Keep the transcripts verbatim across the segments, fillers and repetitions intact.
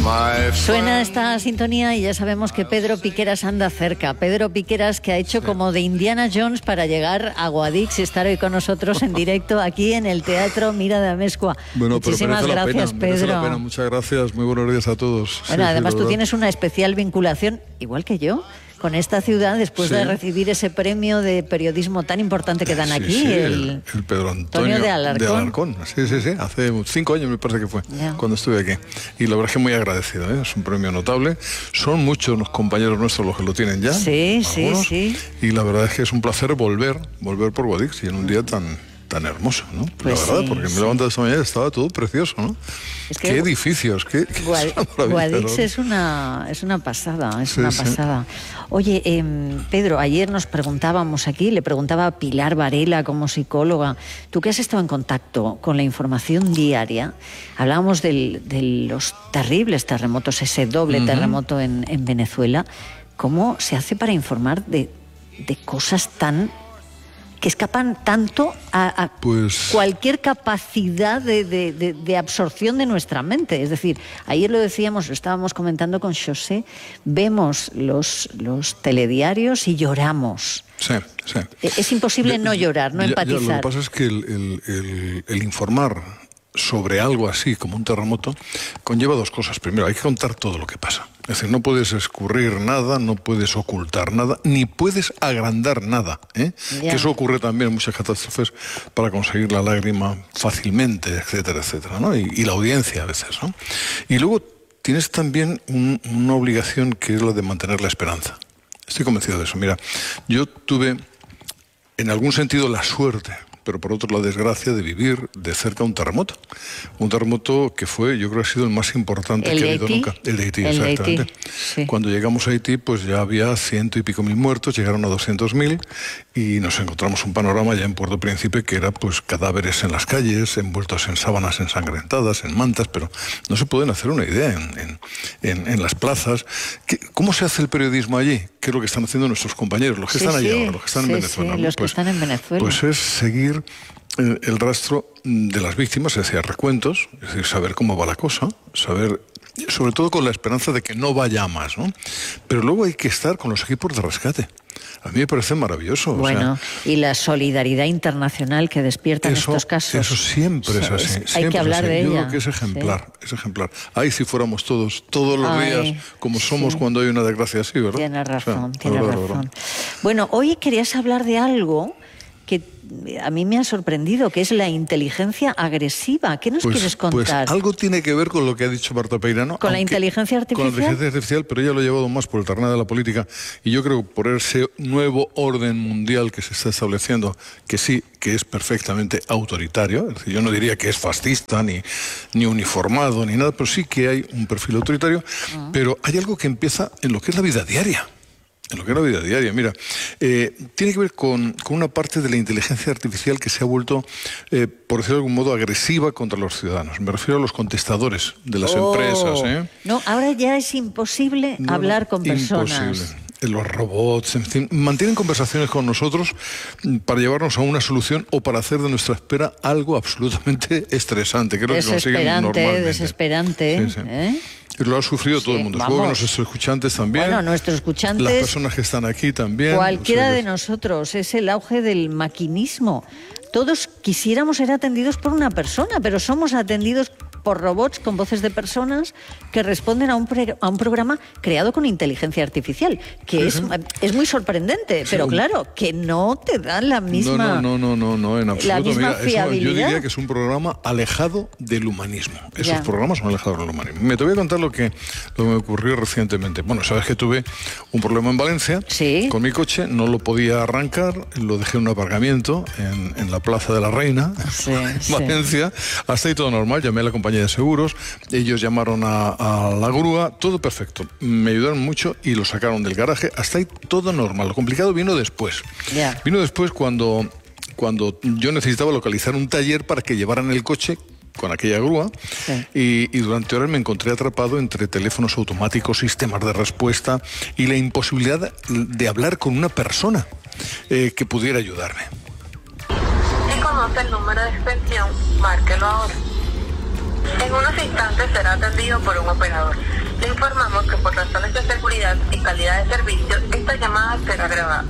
Suena esta sintonía y ya sabemos que Pedro Piqueras anda cerca. Pedro Piqueras, que ha hecho sí. como de Indiana Jones para llegar a Guadix y estar hoy con nosotros en directo aquí en el Teatro Mira de Amezcua. Bueno, Muchísimas pero gracias, la pena, Pedro. la pena. Muchas gracias, muy buenos días a todos. Bueno, sí, además sí, tú verdad. tienes una especial vinculación, igual que yo, con esta ciudad después sí. de recibir ese premio de periodismo tan importante que dan sí, aquí, sí, el, el, el Pedro Antonio, Antonio de Alarcón. de Alarcón. Sí, sí, sí, hace cinco años me parece que fue, yeah. cuando estuve aquí. Y la verdad es que muy agradecido, ¿eh? Es un premio notable. Son muchos los compañeros nuestros los que lo tienen ya. Sí, algunos, sí, sí. Y la verdad es que es un placer volver, volver por Guadix y en un día tan... tan hermoso, ¿no? Pues la verdad, sí, porque sí. me levantado esta mañana y estaba todo precioso, ¿no? Es que qué edificios, qué, qué Guad, es Guadix es una, es una pasada, es sí, una pasada. Sí. Oye, eh, Pedro, ayer nos preguntábamos aquí, le preguntaba a Pilar Varela como psicóloga, tú que has estado en contacto con la información diaria, hablábamos del, de los terribles terremotos, ese doble uh-huh. terremoto en, en Venezuela, ¿cómo se hace para informar de, de cosas tan... que escapan tanto a, a pues... cualquier capacidad de, de, de, de absorción de nuestra mente? Es decir, ayer lo decíamos, lo estábamos comentando con José, vemos los, los telediarios y lloramos. Sí, sí. Es imposible no llorar, no ya, empatizar. Ya, lo que pasa es que el, el, el, el informar sobre algo así como un terremoto conlleva dos cosas. Primero, hay que contar todo lo que pasa. Es decir, no puedes escurrir nada, no puedes ocultar nada, ni puedes agrandar nada, ¿eh? Que eso ocurre también en muchas catástrofes para conseguir la lágrima fácilmente, etcétera, etcétera, ¿no? Y, y la audiencia a veces, ¿no? Y luego tienes también un, una obligación que es la de mantener la esperanza. Estoy convencido de eso. Mira, yo tuve en algún sentido la suerte, pero por otro la desgracia de vivir de cerca un terremoto. Un terremoto que fue, yo creo que ha sido el más importante ¿El que ha de habido Haití? nunca. El de Haití, el exactamente. De Haití, sí. Cuando llegamos a Haití, pues ya había ciento y pico mil muertos, llegaron a doscientos mil y nos encontramos un panorama ya en Puerto Príncipe que era pues cadáveres en las calles, envueltos en sábanas ensangrentadas, en mantas, pero no se pueden hacer una idea en, en, en, en las plazas. ¿Qué, ¿Cómo se hace el periodismo allí? ¿Qué es lo que están haciendo nuestros compañeros, los que sí, están allí sí, ahora, los que están sí, en Venezuela? Sí, los pues, que están en Venezuela. Pues es seguir el, el rastro de las víctimas, es decir, recuentos, es decir, saber cómo va la cosa, saber, sobre todo con la esperanza de que no vaya a más, ¿no? Pero luego hay que estar con los equipos de rescate. A mí me parece maravilloso. Bueno, o sea, y la solidaridad internacional que despiertan eso, estos casos. Eso siempre es así. Es, siempre hay que hablar es así. de Yo ella. creo que es ejemplar, sí. es ejemplar. Ahí si fuéramos todos, todos los Ay, días, como somos sí. cuando hay una desgracia así, ¿verdad? Tienes razón, o sea, tienes verdad, razón. verdad. Bueno, hoy querías hablar de algo que a mí me ha sorprendido, que es la inteligencia agresiva. ¿Qué nos pues, quieres contar? Pues algo tiene que ver con lo que ha dicho Marta Peirano. ¿Con aunque, la inteligencia artificial? Con la inteligencia artificial, pero ella lo ha llevado más por el terreno de la política. Y yo creo que por ese nuevo orden mundial que se está estableciendo, que sí, que es perfectamente autoritario. Es decir, yo no diría que es fascista, ni, ni uniformado, ni nada, pero sí que hay un perfil autoritario. Uh-huh. Pero hay algo que empieza en lo que es la vida diaria. En lo que es la vida diaria, mira, eh, tiene que ver con, con una parte de la inteligencia artificial que se ha vuelto, eh, por decirlo de algún modo, agresiva contra los ciudadanos. Me refiero a los contestadores de las oh, empresas. ¿eh? No, ahora ya es imposible no, hablar con personas. Imposible. Los robots, en fin, mantienen conversaciones con nosotros para llevarnos a una solución o para hacer de nuestra espera algo absolutamente estresante, que es lo que consiguen normalmente. Desesperante, desesperante. Sí, sí. ¿Eh? Lo ha sufrido sí, todo el mundo. Supongo que nuestros escuchantes también. Bueno, nuestros escuchantes. Las personas que están aquí también. Cualquiera o sea, de nosotros. Es el auge del maquinismo. Todos quisiéramos ser atendidos por una persona, pero somos atendidos por robots con voces de personas que responden a un, pre, a un programa creado con inteligencia artificial, que sí, es, sí. es muy sorprendente, sí, pero claro, que no te dan la misma... No, no, no, no, no, en absoluto. La misma Mira, fiabilidad. Eso, yo diría que es un programa alejado del humanismo. Esos ya. programas son alejados del humanismo. Me te voy a contar lo que, lo que me ocurrió recientemente. Bueno, sabes que tuve un problema en Valencia ¿Sí? con mi coche, no lo podía arrancar, lo dejé en un aparcamiento en, en la Plaza de la Reina, sí, en sí. Valencia. Hasta ahí todo normal, llamé a la compañía de seguros, ellos llamaron a, a la grúa, todo perfecto. Me ayudaron mucho y lo sacaron del garaje. Hasta ahí todo normal. Lo complicado vino después. Yeah. Vino después cuando, cuando yo necesitaba localizar un taller para que llevaran el coche con aquella grúa, sí. y, y durante horas me encontré atrapado entre teléfonos automáticos, sistemas de respuesta y la imposibilidad de hablar con una persona eh, que pudiera ayudarme. Si conoce el número de extensión, márquelo ahora. En unos instantes será atendido por un operador. Le informamos que por razones de seguridad y calidad de servicio, esta llamada será grabada.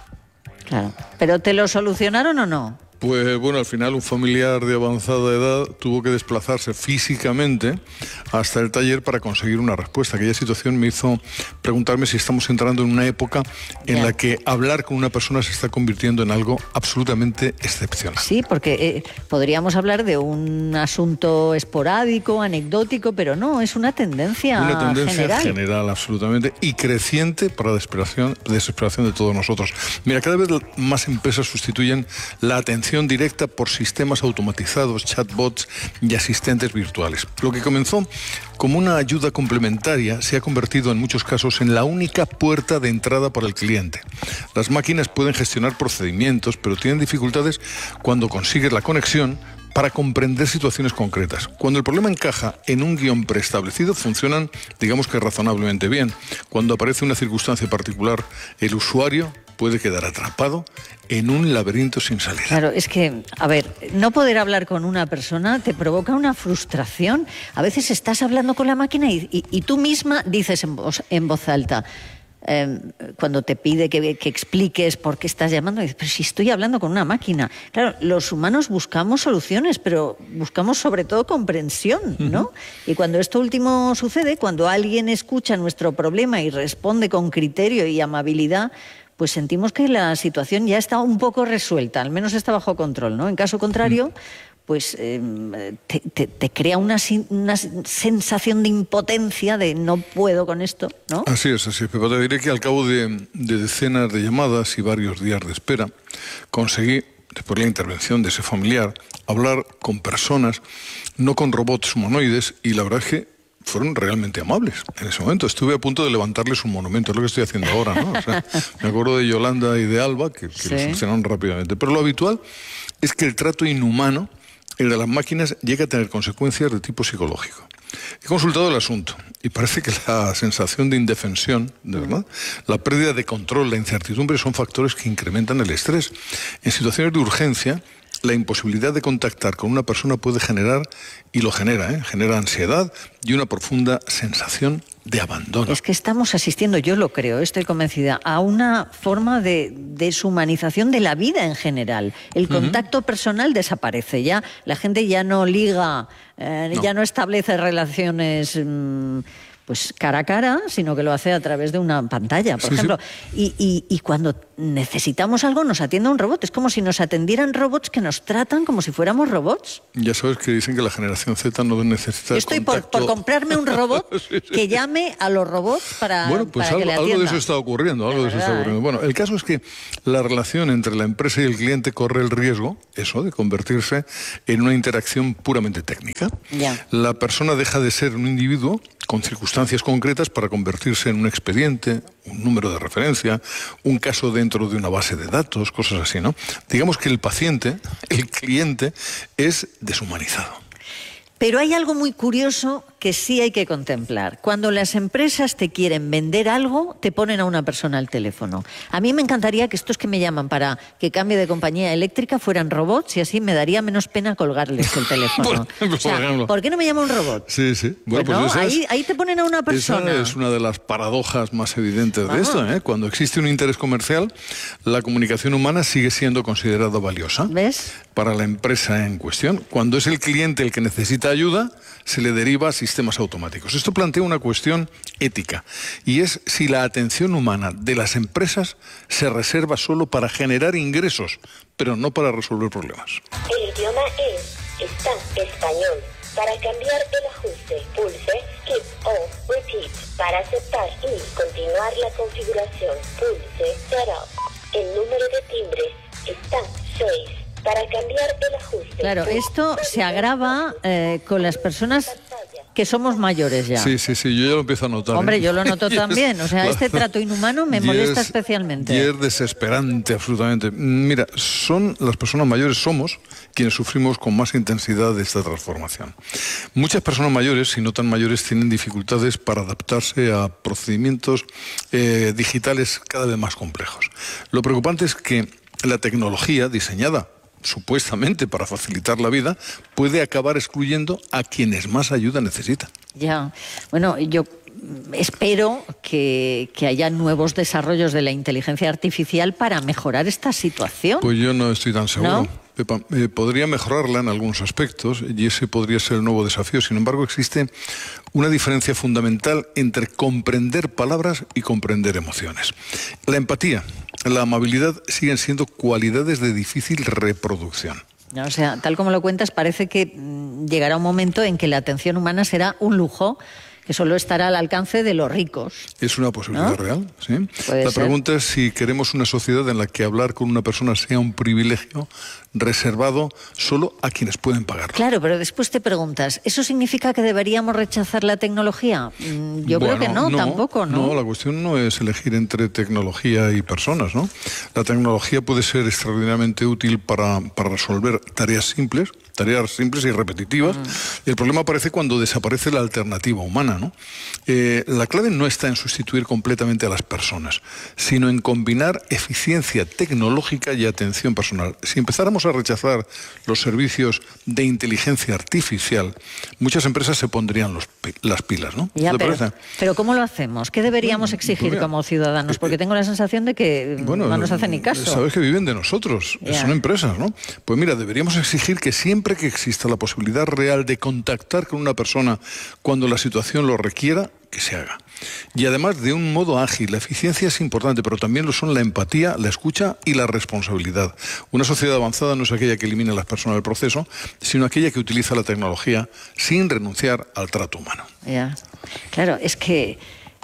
Claro. ¿Pero te lo solucionaron o no? Pues bueno, al final un familiar de avanzada edad tuvo que desplazarse físicamente hasta el taller para conseguir una respuesta. Aquella situación me hizo preguntarme si estamos entrando en una época en yeah. la que hablar con una persona se está convirtiendo en algo absolutamente excepcional. Sí, porque eh, podríamos hablar de un asunto esporádico, anecdótico, pero no, es una tendencia general. Una tendencia general, general absolutamente, y creciente para desesperación, desesperación de todos nosotros. Mira, cada vez más empresas sustituyen la atención directa por sistemas automatizados, chatbots y asistentes virtuales. Lo que comenzó como una ayuda complementaria se ha convertido en muchos casos en la única puerta de entrada para el cliente. Las máquinas pueden gestionar procedimientos, pero tienen dificultades cuando consigues la conexión para comprender situaciones concretas. Cuando el problema encaja en un guión preestablecido, funcionan, digamos que razonablemente bien. Cuando aparece una circunstancia particular, el usuario puede quedar atrapado en un laberinto sin salida. Claro, es que, a ver, no poder hablar con una persona te provoca una frustración. A veces estás hablando con la máquina y, y, y tú misma dices en voz, en voz alta, eh, cuando te pide que, que expliques por qué estás llamando, dices, pero si estoy hablando con una máquina. Claro, los humanos buscamos soluciones, pero buscamos sobre todo comprensión, ¿no? Uh-huh. Y cuando esto último sucede, cuando alguien escucha nuestro problema y responde con criterio y amabilidad, pues sentimos que la situación ya está un poco resuelta, al menos está bajo control, ¿no? En caso contrario, pues eh, te, te, te crea una, una sensación de impotencia, de no puedo con esto, ¿no? Así es, así es, Pepa. Te diré que al cabo de, de decenas de llamadas y varios días de espera, conseguí, después de la intervención de ese familiar, hablar con personas, no con robots humanoides, y la verdad es que fueron realmente amables en ese momento. Estuve a punto de levantarles un monumento, es lo que estoy haciendo ahora, ¿no? O sea, me acuerdo de Yolanda y de Alba, que, que sí. lo solucionaron rápidamente. Pero lo habitual es que el trato inhumano, el de las máquinas, llega a tener consecuencias de tipo psicológico. He consultado el asunto y parece que la sensación de indefensión, de verdad, la pérdida de control, la incertidumbre son factores que incrementan el estrés. En situaciones de urgencia, la imposibilidad de contactar con una persona puede generar, y lo genera, ¿eh? genera ansiedad y una profunda sensación de abandono. Es que estamos asistiendo, yo lo creo, estoy convencida, a una forma de deshumanización de la vida en general. El contacto uh-huh. personal desaparece, ya la gente ya no liga, eh, no. ya no establece relaciones mmm, pues cara a cara, sino que lo hace a través de una pantalla, por sí, ejemplo. Sí. Y, y, y cuando necesitamos algo nos atiende un robot. Es como si nos atendieran robots que nos tratan como si fuéramos robots. Ya sabes que dicen que la generación Z no necesita. Yo estoy por, por comprarme un robot sí, sí. que llame a los robots para, bueno, pues para algo, que le atienda. Algo de eso está ocurriendo, algo de, de eso está ocurriendo. ¿eh? Bueno, el caso es que la relación entre la empresa y el cliente corre el riesgo, eso, de convertirse en una interacción puramente técnica. Ya. La persona deja de ser un individuo con circunstancias concretas para convertirse en un expediente, un número de referencia, un caso dentro de una base de datos, cosas así, ¿no? Digamos que el paciente, el cliente, es deshumanizado. Pero hay algo muy curioso que sí hay que contemplar. Cuando las empresas te quieren vender algo, te ponen a una persona al teléfono. A mí me encantaría que estos que me llaman para que cambie de compañía eléctrica fueran robots, y así me daría menos pena colgarles el teléfono. por, ejemplo, o sea, por, ejemplo. ¿por qué no me llama un robot? Sí, sí. Bueno, bueno pues ahí, es, ahí te ponen a una persona. Esa es una de las paradojas más evidentes Vamos. de esto, ¿eh? Cuando existe un interés comercial, la comunicación humana sigue siendo considerada valiosa. ¿Ves? Para la empresa en cuestión. Cuando es el cliente el que necesita ayuda, se le deriva a sistemas automáticos. Esto plantea una cuestión ética, y es si la atención humana de las empresas se reserva solo para generar ingresos, pero no para resolver problemas. El idioma es está español. Para cambiar el ajuste, pulse Skip o Repeat. Para aceptar y continuar la configuración, pulse Setup. El número de timbres está seis. Para cambiar el ajuste. Claro, esto se agrava eh, con las personas que somos mayores ya. Sí, sí, sí, yo ya lo empiezo a notar. Hombre, ¿eh? yo lo noto también. O sea, este trato inhumano me molesta es, especialmente. Y es desesperante, absolutamente. Mira, son las personas mayores, somos quienes sufrimos con más intensidad de esta transformación. Muchas personas mayores, y no tan mayores, tienen dificultades para adaptarse a procedimientos eh, digitales cada vez más complejos. Lo preocupante es que la tecnología diseñada supuestamente para facilitar la vida, puede acabar excluyendo a quienes más ayuda necesitan. Ya, bueno, yo espero que, que haya nuevos desarrollos de la inteligencia artificial para mejorar esta situación. Pues yo no estoy tan seguro. ¿No? Pepa, eh, podría mejorarla en algunos aspectos y ese podría ser el nuevo desafío. Sin embargo, existe una diferencia fundamental entre comprender palabras y comprender emociones. La empatía, la amabilidad siguen siendo cualidades de difícil reproducción. O sea, tal como lo cuentas, parece que mm, llegará un momento en que la atención humana será un lujo que solo estará al alcance de los ricos. Es una posibilidad, ¿no?, real, sí. Puede La ser. pregunta es si queremos una sociedad en la que hablar con una persona sea un privilegio reservado solo a quienes pueden pagarlo. Claro, pero después te preguntas, ¿eso significa que deberíamos rechazar la tecnología? Mm, Yo Bueno, creo que no, no, tampoco, ¿no? No, la cuestión no es elegir entre tecnología y personas, ¿no? La tecnología puede ser extraordinariamente útil para, para resolver tareas simples, tareas simples y repetitivas. Mm. Y el problema aparece cuando desaparece la alternativa humana, ¿no? Eh, la clave no está en sustituir completamente a las personas, sino en combinar eficiencia tecnológica y atención personal. Si empezáramos a rechazar los servicios de inteligencia artificial, muchas empresas se pondrían los, las pilas, ¿no? Ya, ¿Te pero, parece? pero ¿cómo lo hacemos? ¿Qué deberíamos Bueno, exigir pues mira, como ciudadanos? Porque tengo la sensación de que Bueno, no nos hacen ni caso. Sabes que viven de nosotros, Ya. son empresas, ¿no? Pues mira, deberíamos exigir que siempre que exista la posibilidad real de contactar con una persona cuando la situación lo requiera, que se haga. Y además de un modo ágil. La eficiencia es importante, pero también lo son la empatía, la escucha y la responsabilidad. Una sociedad avanzada no es aquella que elimina a las personas del proceso, sino aquella que utiliza la tecnología sin renunciar al trato humano. Ya. Claro, es que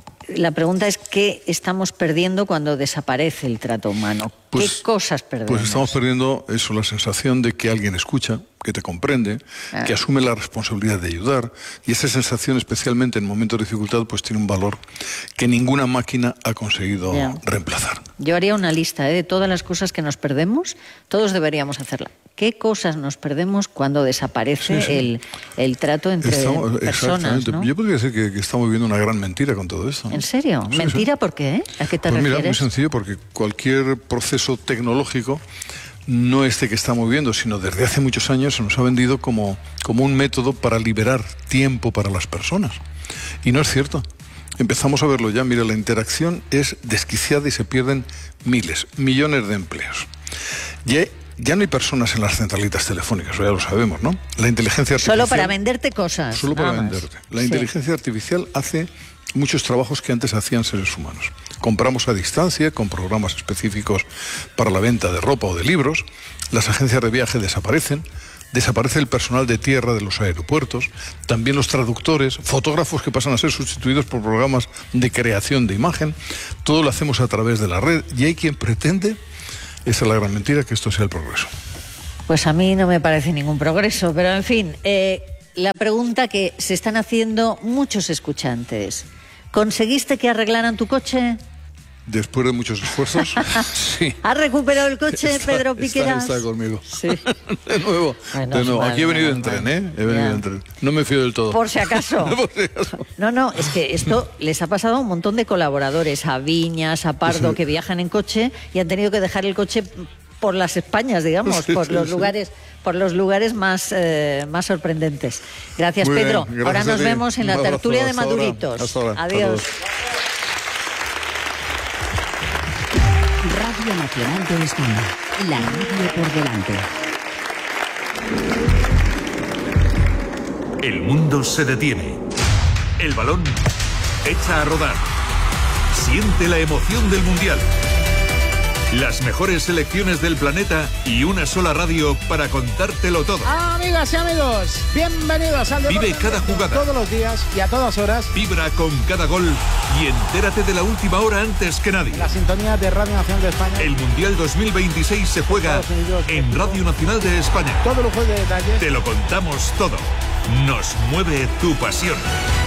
la pregunta es ¿qué estamos perdiendo cuando desaparece el trato humano? Pues, ¿Qué cosas perdemos? Pues estamos perdiendo eso, la sensación de que alguien escucha, que te comprende, Ah. que asume la responsabilidad de ayudar. Y esa sensación, especialmente en momentos de dificultad, pues tiene un valor que ninguna máquina ha conseguido Ya. reemplazar. Yo haría una lista, ¿eh?, de todas las cosas que nos perdemos. Todos deberíamos hacerla. ¿Qué cosas nos perdemos cuando desaparece Sí, sí. El, el trato entre Estamos- personas, exactamente. ¿no? Yo podría decir que, que estamos viviendo una gran mentira con todo esto, ¿no? ¿En serio? Sí, ¿Mentira sí. por qué? ¿A qué te Pues mira, muy refieres? sencillo, porque cualquier proceso tecnológico, no este que estamos viendo, sino desde hace muchos años, se nos ha vendido como, como un método para liberar tiempo para las personas. Y no es cierto. Empezamos a verlo ya. Mira, la interacción es desquiciada y se pierden miles, millones de empleos. Ya, ya no hay personas en las centralitas telefónicas, eso ya lo sabemos, ¿no? La inteligencia artificial... Solo para venderte cosas. Solo para nada más. venderte. La Sí. inteligencia artificial hace muchos trabajos que antes hacían seres humanos. Compramos a distancia con programas específicos para la venta de ropa o de libros. Las agencias de viaje desaparecen. Desaparece el personal de tierra de los aeropuertos. También los traductores, fotógrafos que pasan a ser sustituidos por programas de creación de imagen. Todo lo hacemos a través de la red. Y hay quien pretende, esa es la gran mentira, que esto sea el progreso. Pues a mí no me parece ningún progreso, pero en fin, eh, la pregunta que se están haciendo muchos escuchantes. ¿Conseguiste que arreglaran tu coche? Después de muchos esfuerzos, sí. ¿Has recuperado el coche, Está- Pedro está- Piqueras? Está, conmigo. Sí. De nuevo. Bueno, de nuevo. mal, Aquí he venido mal, en tren, mal. ¿eh? He venido Ya. en tren. No me fío del todo. Por si acaso. Por si acaso. No, no, es que esto les ha pasado a un montón de colaboradores, a Viñas, a Pardo, Sí. que viajan en coche y han tenido que dejar el coche por las Españas, digamos, Sí, por sí, los sí. lugares, por los lugares más, eh, más sorprendentes. Gracias, Muy bien, Pedro. gracias Ahora a nos ti. vemos en Un la abrazo, tertulia de hasta ahora. Maduritos. Hasta ahora. Adiós. Radio Nacional de España. La radio por delante. El mundo se detiene. El balón echa a rodar. Siente la emoción del Mundial. Las mejores selecciones del planeta y una sola radio para contártelo todo. Amigas y amigos, bienvenidos al Vive Deporte cada en Directo, jugada. todos los días y a todas horas Vibra con cada gol y entérate de la última hora antes que nadie. en la sintonía de Radio Nacional de España. El Mundial dos mil veintiséis se juega Estados Unidos, en México. Radio Nacional de España. Todo lujo de detalles. Te lo contamos todo. Nos mueve tu pasión.